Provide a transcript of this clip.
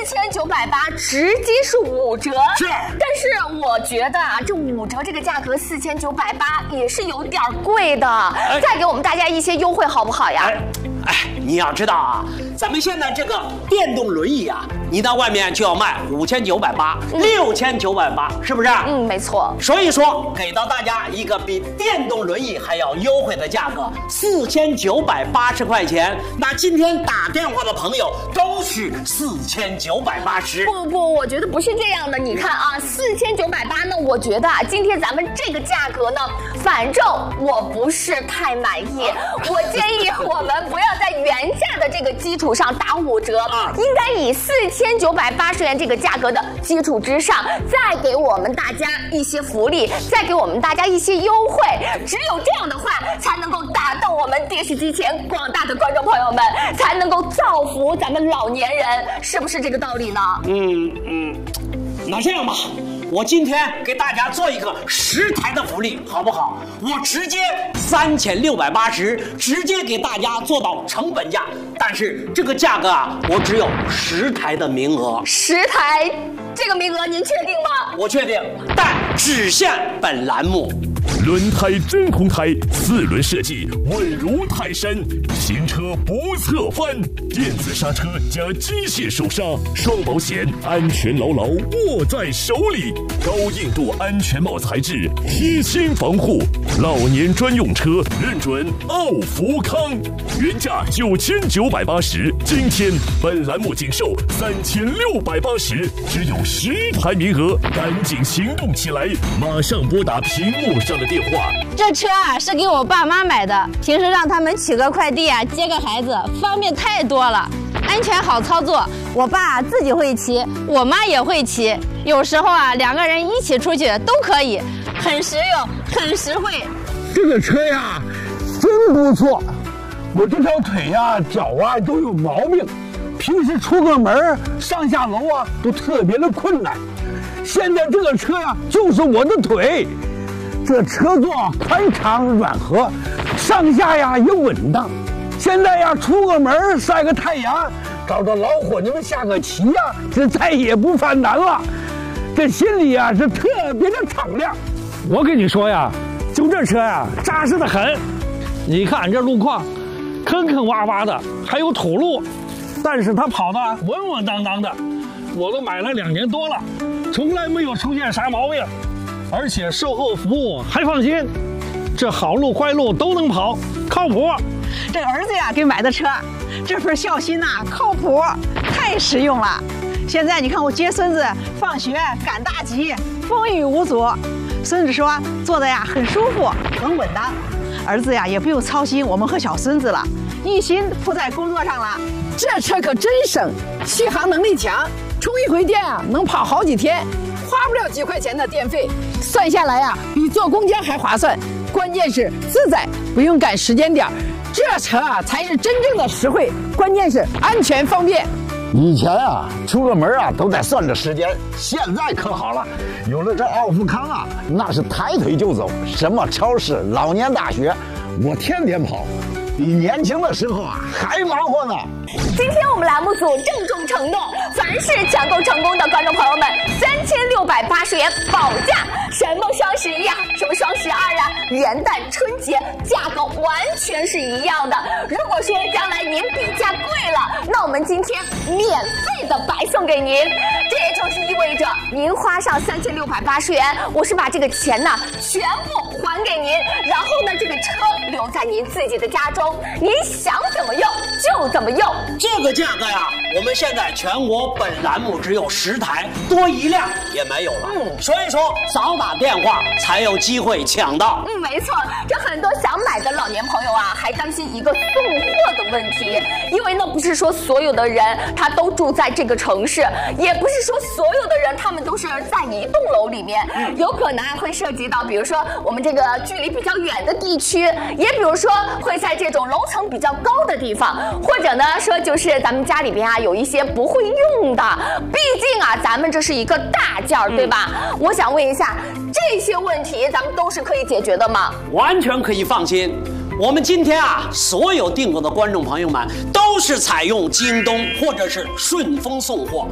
4980直接是5折。 是， 但是我觉得啊，这5折这个价格4980也是有点贵的，再给我们大家一些优惠好不好呀？ 你要知道啊，咱们现在这个电动轮椅啊，你到外面就要卖5980、6980，是不是？ 没错。 所以说，给到大家一个比电动轮椅还要优惠的价格，4980块钱。那今天打电话的朋友都是4980。 不，我觉得不是这样的。你看啊，4980呢，我觉得啊，今天咱们这个价格呢，反正我不是太满意。我建议我们不要在原价的这个基础上打5折，应该以4980元这个价格的基础之上，再给我们大家一些福利，再给我们大家一些优惠。只有这样的话，才能够打动我们电视机前广大的观众朋友们，才能够造福咱们老年人，是不是这个道理呢？ 那这样吧，我今天给大家做一个10台的福利，好不好？我直接3680，直接给大家做到成本价。但是这个价格啊，我只有10台的名额。 10台，这个名额您确定吗？ 我确定，但只限本栏目。 轮胎真空胎，4轮设计稳如泰山，行车不侧翻，电子刹车加机械手刹，双保险，安全牢牢握在手里。高硬度安全帽材质，贴心防护，老年专用车认准奥福康。原价9980，今天本栏目仅售3680，只有10台名额，赶紧行动起来，马上拨打屏幕上的电话。 这车啊是给我爸妈买的，平时让他们取个快递啊，接个孩子，方便太多了，安全好操作。我爸自己会骑，我妈也会骑，有时候啊2个人一起出去都可以，很实用，很实惠。 这个车呀，真不错。我这条腿呀、脚啊都有毛病，平时出个门上下楼啊都特别的困难。现在这个车呀，就是我的腿。这车座宽敞软和，上下呀也稳当。现在呀，出个门晒个太阳，找着老伙计们下个棋呀，这再也不犯难了。这心里呀是特别的敞亮。我跟你说呀，就这车呀，扎实的很。你看这路况，坑坑洼洼的，还有土路，但是它跑得稳稳当当的。我都买了2年多了，从来没有出现啥毛病。而且售后服务还放心，这好路坏路都能跑，靠谱。 这儿子呀给买的车，这份孝心呐，靠谱，太实用了。现在你看我接孙子放学赶大集，风雨无阻。孙子说坐的呀很舒服，很稳当。儿子呀也不用操心我们和小孙子了，一心扑在工作上了。 这车可真省，续航能力强，充一回电啊能跑好几天，花不了几块钱的电费，算下来啊比坐公交还划算。关键是自在，不用赶时间点，这车啊才是真正的实惠，关键是安全方便。 以前啊，出个门啊都得算着时间，现在可好了，有了这奥福康啊，那是抬腿就走，什么超市、老年大学，我天天跑，比年轻的时候啊还忙活呢。 今天我们栏目组郑重承诺，凡是抢购成功的观众朋友们，3680元保价。什么双11呀，什么双12呀，元旦、春节价格完全是一样的。如果说将来您比价贵了，那我们今天免费的白送给您。这也就是意味着您花上3680元，我是把这个钱呢全部还给您，然后呢这个车留在您自己的家中，您想怎么用就怎么用。 这个价格呀，我们现在全国本栏目只有10台，多一辆也没有了。所以说早打电话才有机会抢到。 没错，这很多想买的老年朋友啊，还担心一个送货的问题，因为呢不是说所有的人他都住在这个城市，也不是说所有的人他们都是在一栋楼里面，有可能会涉及到，比如说我们这个距离比较远的地区，也比如说会在这种楼层比较高的地方，或者呢说就是咱们家里边啊有一些不会用的，毕竟啊咱们这是一个大件儿，对吧？我想问一下，这些问题咱们都是可以解决的吗？ 完全可以放心。我们今天啊，所有订购的观众朋友们都是采用京东或者是顺丰送货，